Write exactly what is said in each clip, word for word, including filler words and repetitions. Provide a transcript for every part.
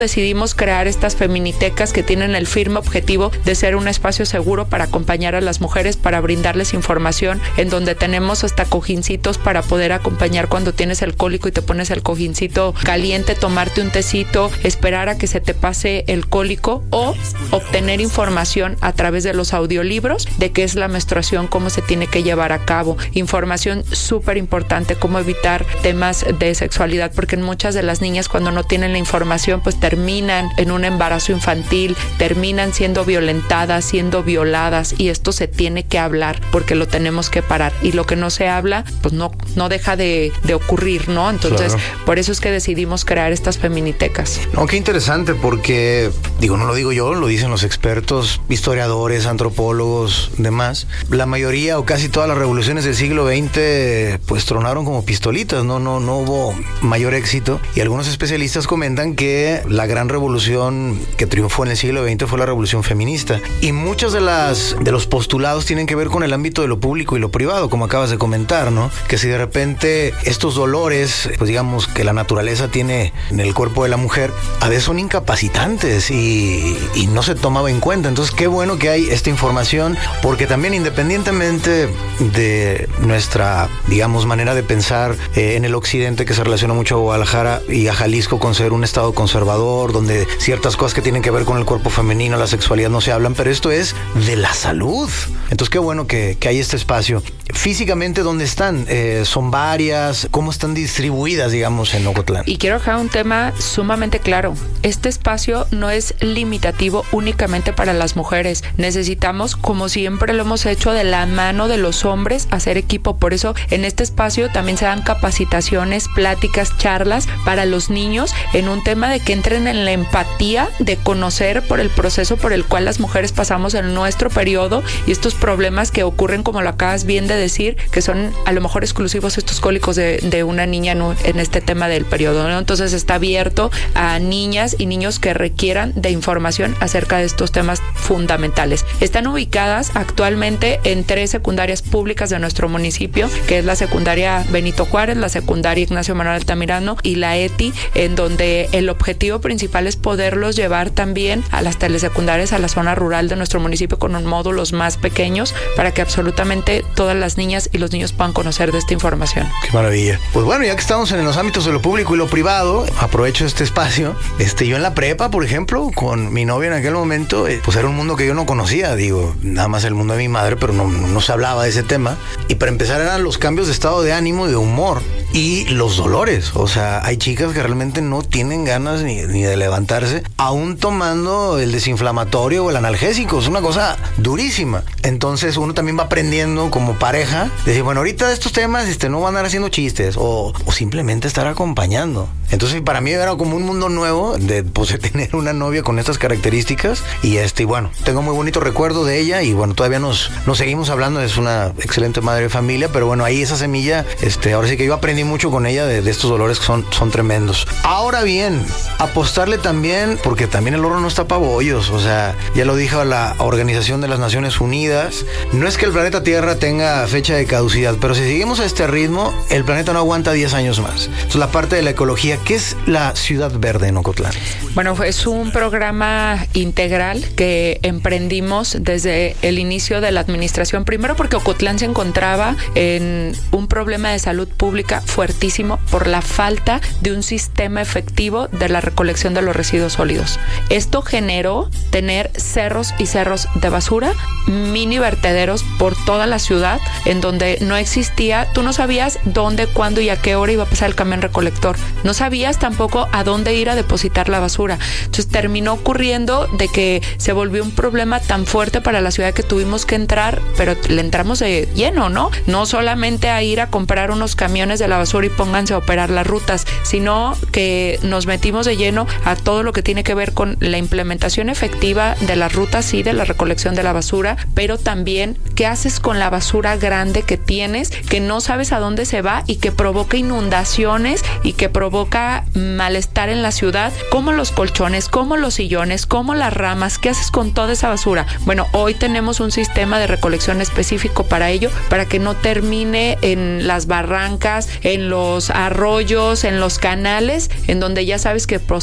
Decidimos crear estas feminitecas que tienen el firme objetivo de ser un espacio seguro para acompañar a las mujeres, para brindarles información, en donde tenemos hasta cojincitos para poder acompañar cuando tienes el cólico y te pones el cojincito caliente, tomarte un tecito, esperar a que se te pase el cólico o obtener información a través de los audiolibros de qué es la menstruación, cómo se tiene que llevar a cabo. Información súper importante, cómo evitar temas de sexualidad, porque en muchas de las niñas cuando no tienen la información pues terminan en un embarazo infantil, terminan siendo violentadas, siendo violadas, y esto se tiene que hablar porque lo tenemos que parar, y lo que no se habla pues no, no deja de, de ocurrir, ¿no? Entonces claro. Por eso es que decidimos crear estas feminitecas. No, qué interesante, porque digo, no lo digo yo, lo dicen los expertos, historiadores, antropólogos, demás. La mayoría o casi todas las revoluciones del siglo veinte pues tronaron como pistolitas, no, no, no hubo mayor éxito, y algunos especialistas comentan que la gran revolución que triunfó en el siglo veinte fue la revolución feminista, y muchos de las de los postulados tienen que ver con el ámbito de lo público y lo privado, como acabas de comentar, ¿no? Que si de repente estos dolores, pues digamos que la naturaleza tiene en el cuerpo de la mujer, a veces son incapacitantes y, y no se tomaba en cuenta. Entonces qué bueno que hay esta información, porque también independientemente de nuestra, digamos, manera de pensar eh, en el occidente, que se relaciona mucho a Guadalajara y a Jalisco con ser un estado conservador, donde ciertas cosas que tienen que ver con el cuerpo femenino, la sexualidad no se hablan, pero esto es de la salud. Entonces qué bueno que, que hay este espacio. Físicamente, ¿dónde están? Eh, ¿Son varias? ¿Cómo están distribuidas, digamos, en Ocotlán? Y quiero dejar un tema sumamente claro. Este espacio no es limitativo únicamente para las mujeres. Necesitamos, como siempre lo hemos hecho, de la mano de los hombres, hacer equipo. Por eso en este espacio también se dan capacitaciones, pláticas, charlas para los niños en un tema de que entren en la empatía de conocer por el proceso por el cual las mujeres pasamos en nuestro periodo, y estos problemas que ocurren, como lo acabas bien de decir, que son a lo mejor exclusivos estos cólicos de, de una niña en, en este tema del periodo, ¿no? Entonces está abierto a niñas y niños que requieran de información acerca de estos temas fundamentales. Están ubicadas actualmente en tres secundarias públicas de nuestro municipio, que es la secundaria Benito Juárez, la secundaria Ignacio Manuel Altamirano y la E T I, en donde el objetivo principal es poderlos llevar también a las telesecundarias, a la zona rural de nuestro municipio, con unos módulos más pequeños, para que absolutamente todas las niñas y los niños puedan conocer de esta información. Qué maravilla. Pues bueno, ya que estamos en los ámbitos de lo público y lo privado, aprovecho este espacio. Este, yo en la prepa, por ejemplo, con mi novia en aquel momento, pues era un mundo que yo no conocía, digo, nada más el mundo de mi madre, pero no, no se hablaba de ese tema. Y para empezar eran los cambios de estado de ánimo y de humor y los dolores. O sea, hay chicas que realmente no tienen ganas ni, ni de levantarse, aún tomando el desinflamatorio o el analgésico. Es una cosa durísima. Entonces uno también va aprendiendo como pareja, decir, bueno, ahorita de estos temas este, no van a andar haciendo chistes, o, o simplemente estar acompañando. Entonces para mí era como un mundo nuevo de, pues, de tener una novia con estas características, y este, y bueno, tengo muy bonito recuerdo de ella, y bueno, todavía nos, nos seguimos hablando. Es una excelente madre de familia, pero bueno, ahí esa semilla, este, ahora sí que yo aprendí mucho con ella de, de estos dolores que son, son tremendos. Ahora bien, apostarle también, porque también el oro no está para bollos, o sea, ya lo dijo la Organización de las Naciones Unidas, no es que el planeta Tierra tenga fecha de caducidad, pero si seguimos a este ritmo, el planeta no aguanta diez años más. Entonces, la parte de la ecología, ¿qué es la Ciudad Verde en Ocotlán? Bueno, es un programa integral que emprendimos desde el inicio de la administración, primero porque Ocotlán se encontraba en un problema de salud pública fuertísimo por la falta de un sistema efectivo de la recolección de los residuos sólidos. Esto generó tener cerros y cerros de basura, mini vertederos por toda la ciudad, en donde no existía, tú no sabías dónde, cuándo y a qué hora iba a pasar el camión recolector. No sabías tampoco a dónde ir a depositar la basura. Entonces terminó ocurriendo de que se volvió un problema tan fuerte para la ciudad que tuvimos que entrar, pero le entramos de lleno, ¿no? No solamente a ir a comprar unos camiones de la basura y pónganse a operar las rutas, sino que nos metimos de lleno a todo lo que tiene que ver con la implementación efectiva de las rutas y de la recolección de la basura, pero también qué haces con la basura grande que tienes, que no sabes a dónde se va y que provoca inundaciones y que provoca malestar en la ciudad, como los colchones, como los sillones, como las ramas. ¿Qué haces con toda esa basura? Bueno, hoy tenemos un sistema de recolección específico para ello, para que no termine en las barrancas, en los arroyos, en los canales, en donde ya sabes que posteriormente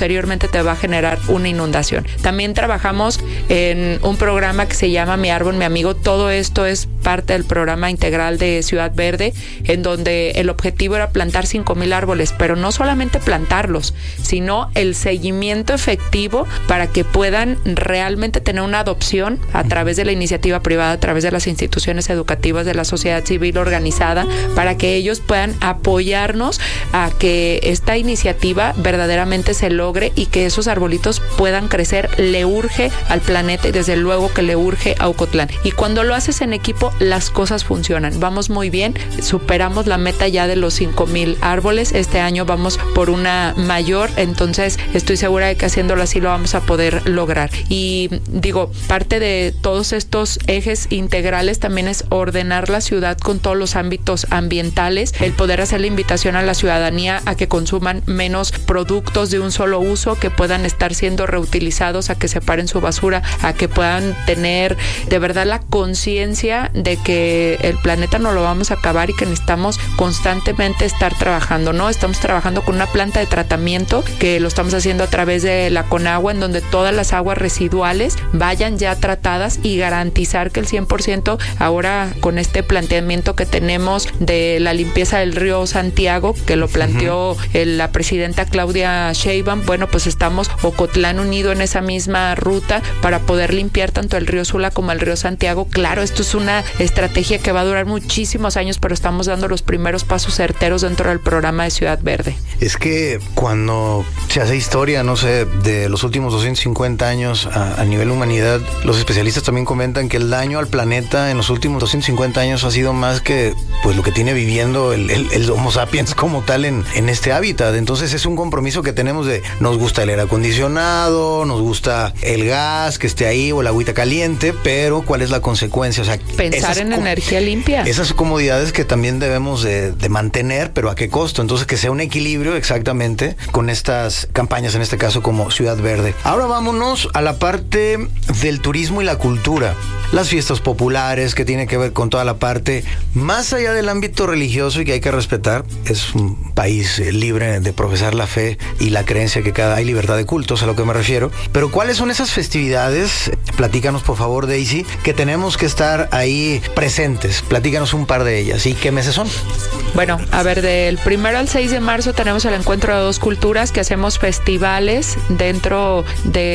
posteriormente te va a generar una inundación. También trabajamos en un programa que se llama Mi Árbol, Mi Amigo. Todo esto es parte del programa integral de Ciudad Verde, en donde el objetivo era plantar cinco mil árboles, pero no solamente plantarlos, sino el seguimiento efectivo para que puedan realmente tener una adopción a través de la iniciativa privada, a través de las instituciones educativas, de la sociedad civil organizada, para que ellos puedan apoyarnos a que esta iniciativa verdaderamente se logre y que esos arbolitos puedan crecer. Le urge al planeta y desde luego que le urge a Ocotlán. Y cuando lo haces en equipo, las cosas funcionan. Vamos muy bien, superamos la meta ya de los cinco mil árboles. Este año vamos por una mayor, entonces estoy segura de que haciéndolo así lo vamos a poder lograr. Y digo, parte de todos estos ejes integrales también es ordenar la ciudad con todos los ámbitos ambientales, el poder hacer la invitación a la ciudadanía a que consuman menos productos de un solo uso, que puedan estar siendo reutilizados, a que separen su basura, a que puedan tener de verdad la conciencia de que el planeta no lo vamos a acabar y que necesitamos constantemente estar trabajando, ¿no? Estamos trabajando con una planta de tratamiento que lo estamos haciendo a través de la Conagua, en donde todas las aguas residuales vayan ya tratadas y garantizar que el cien por ciento ahora con este planteamiento que tenemos de la limpieza del río Santiago, que lo planteó uh-huh. el, la presidenta Claudia Sheinbaum, bueno, pues estamos Ocotlán unido en esa misma ruta para poder limpiar tanto el río Sula como el río Santiago. Claro, esto es una estrategia que va a durar muchísimos años, pero estamos dando los primeros pasos certeros dentro del programa de Ciudad Verde. Es que cuando se hace historia, no sé, de los últimos doscientos cincuenta años a, a nivel humanidad, los especialistas también comentan que el daño al planeta en los últimos doscientos cincuenta años ha sido más que pues lo que tiene viviendo el, el, el Homo sapiens como tal en, en este hábitat. Entonces es un compromiso que tenemos de, nos gusta el aire acondicionado, nos gusta el gas que esté ahí o el agüita caliente, pero ¿cuál es la consecuencia? O sea, pensar en energía limpia. Esas comodidades que también debemos de, de mantener, pero ¿a qué costo? Entonces que sea un equilibrio exactamente con estas campañas, en este caso como Ciudad Verde. Ahora vámonos a la parte del turismo y la cultura. Las fiestas populares, que tiene que ver con toda la parte más allá del ámbito religioso y que hay que respetar. Es un país libre de profesar la fe y la creencia que cada hay libertad de cultos, a lo que me refiero. Pero ¿cuáles son esas festividades? Platícanos, por favor, Daisy, que tenemos que estar ahí presentes. Platícanos un par de ellas. ¿Y qué meses son? Bueno, a ver, del primero al seis de marzo tenemos el Encuentro de Dos Culturas, que hacemos festivales dentro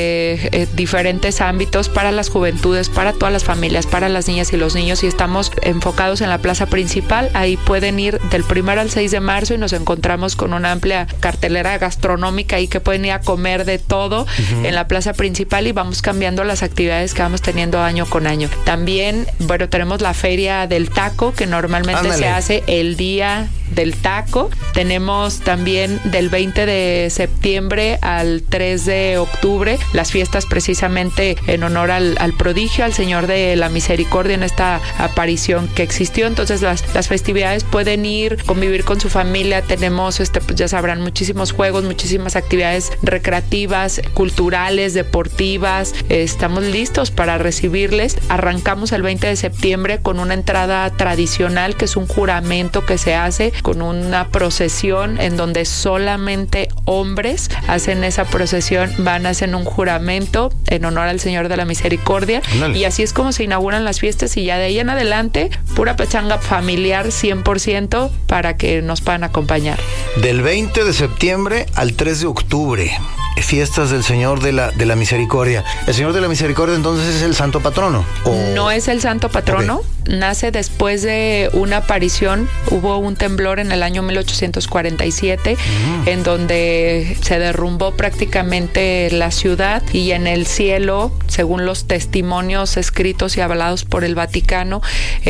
de eh, diferentes ámbitos para las juventudes, para todas las familias, para las niñas y los niños, y estamos enfocados en la plaza principal. Ahí pueden ir del primero al seis de marzo y nos encontramos con una amplia cartelera gastronómica ahí que pueden ir a comer de todo uh-huh. en la plaza principal, y vamos cambiando las actividades que vamos teniendo año con año. También, bueno, tenemos la Feria del Taco, que normalmente Ándale. se hace el día del taco. Tenemos también del veinte de septiembre al tres de octubre las fiestas precisamente en honor al, al prodigio, al Señor de la Misericordia, en esta aparición que existió. Entonces las, las festividades pueden ir, convivir con su familia. Tenemos, este, pues ya sabrán, muchísimos juegos, muchísimas actividades recreativas, culturales, deportivas. Estamos listos para recibirles. Arrancamos el veinte de septiembre con una entrada tradicional, que es un juramento que se hace con una procesión en donde solamente hombres hacen esa procesión, van a hacer un juramento en honor al Señor de la Misericordia. Dale. Y así es como se inauguran las fiestas, y ya de ahí en adelante pura pachanga familiar cien por ciento para que nos puedan acompañar. Del veinte de septiembre al tres de octubre. Fiestas del Señor de la, de la Misericordia. ¿El Señor de la Misericordia entonces es el santo patrono? ¿O? No es el santo patrono. Okay. Nace después de una aparición. Hubo un temblor en el año mil ochocientos cuarenta y siete mm. en donde se derrumbó prácticamente la ciudad, y en el cielo, según los testimonios escritos y avalados por el Vaticano,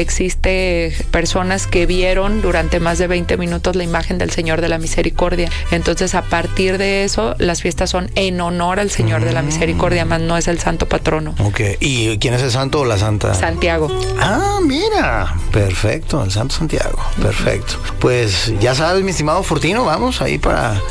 existe personas que vieron durante más de veinte minutos la imagen del Señor de la Misericordia. Entonces, a partir de eso, las fiestas son en honor al Señor mm. de la Misericordia, más no es el santo patrono. Ok. ¿Y quién es el santo o la santa? Santiago. Ah, mira. Perfecto, el santo Santiago. Perfecto. Pues ya sabes, mi estimado Fortino, vamos ahí para eh, estar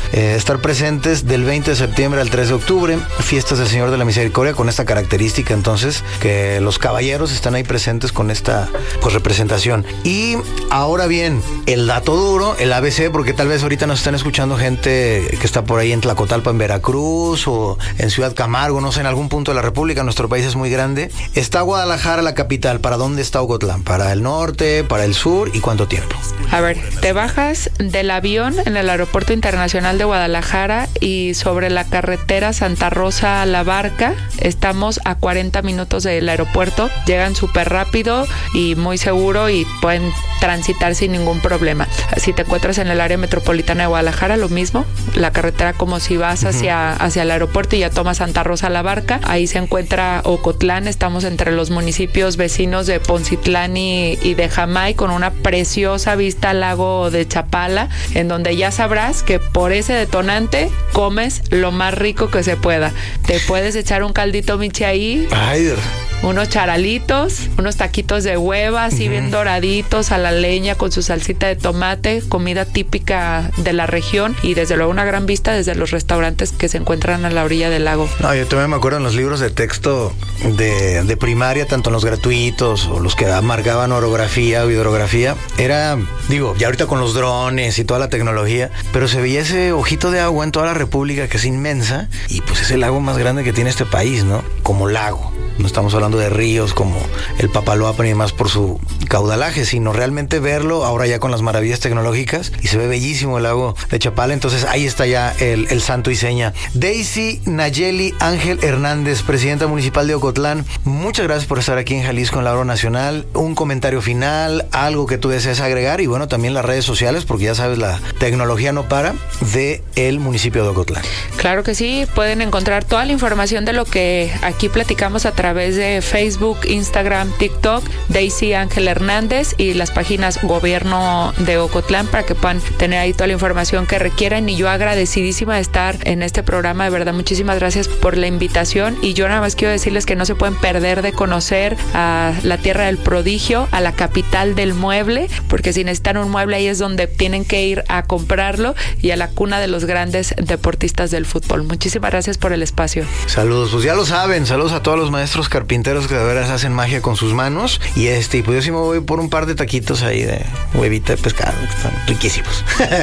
estar presentes del veinte de septiembre al tres de octubre, fiestas del Señor de la Misericordia, con esta característica entonces que los caballeros están ahí presentes con esta pues representación. Y ahora bien, el dato duro, el A B C, porque tal vez ahorita nos están escuchando gente que está por ahí en Tlacotalpa, en Veracruz, o en Ciudad Camargo, no sé, en algún punto de la República. Nuestro país es muy grande. Está Guadalajara, la capital. ¿Para dónde está Ocotlán? ¿Para el norte? ¿Para el sur? ¿Y cuánto tiempo? A ver, te bajas del avión en el Aeropuerto Internacional de Guadalajara y sobre la carretera Santa Rosa a La Barca, estamos a cuarenta minutos del aeropuerto. Llegan súper rápido y muy seguro y pueden transitar sin ningún problema. Si te encuentras en el área metropolitana de Guadalajara, lo mismo, la carretera como si vas hacia, hacia el aeropuerto y ya tomas Santa Rosa a La Barca. Ahí se encuentra Ocotlán, estamos entre los municipios vecinos de Poncitlán y, y de Jamay, con una preciosa vista al lago de Chapala, en donde ya sabrás que por ese detonante comes lo más rico que se pueda. Te puedes echar un caldito michi ahí. Ay, unos charalitos, unos taquitos de hueva así uh-huh. bien doraditos a la leña con su salsita de tomate, comida típica de la región y desde luego una gran vista desde los restaurantes que se encuentran a la orilla del lago. No, yo también me acuerdo en los libros de texto de, de primaria, tanto en los gratuitos o los que marcaban orografía o hidrografía, era, digo, ya ahorita con los drones y toda la tecnología, pero se veía ese ojito de agua en toda la República que es inmensa y pues es el lago más grande que tiene este país, ¿no? Como lago. No estamos hablando de ríos como el Papaloapan y demás por su caudalaje, sino realmente verlo ahora ya con las maravillas tecnológicas y se ve bellísimo el lago de Chapala. Entonces ahí está ya el, el santo y seña. Daisy Nayeli Ángel Hernández, presidenta municipal de Ocotlán, muchas gracias por estar aquí en Jalisco en la Hora Nacional. Un comentario final, algo que tú desees agregar y bueno, también las redes sociales, porque ya sabes, la tecnología no para, de el municipio de Ocotlán. Claro que sí, pueden encontrar toda la información de lo que aquí platicamos a través través de Facebook, Instagram, TikTok, Daisy Ángel Hernández y las páginas Gobierno de Ocotlán para que puedan tener ahí toda la información que requieran. Y yo agradecidísima de estar en este programa, de verdad, muchísimas gracias por la invitación y yo nada más quiero decirles que no se pueden perder de conocer a la Tierra del Prodigio, a la capital del mueble, porque si necesitan un mueble ahí es donde tienen que ir a comprarlo, y a la cuna de los grandes deportistas del fútbol. Muchísimas gracias por el espacio. Saludos, pues ya lo saben, saludos a todos los maestros carpinteros que de veras hacen magia con sus manos. Y este, pues yo sí me voy por un par de taquitos ahí de huevita de pescado, que están riquísimos.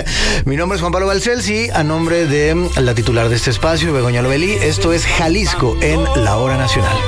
Mi nombre es Juan Pablo Balcells, a nombre de la titular de este espacio, Begoña Lovelí, esto es Jalisco en la Hora Nacional.